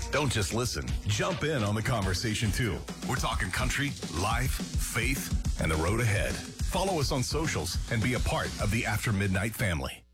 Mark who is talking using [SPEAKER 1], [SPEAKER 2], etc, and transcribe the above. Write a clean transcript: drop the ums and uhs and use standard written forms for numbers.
[SPEAKER 1] Don't just listen. Jump in on the conversation, too. We're talking country, life, faith, and the road ahead. Follow us on socials and be a part of the After Midnight family.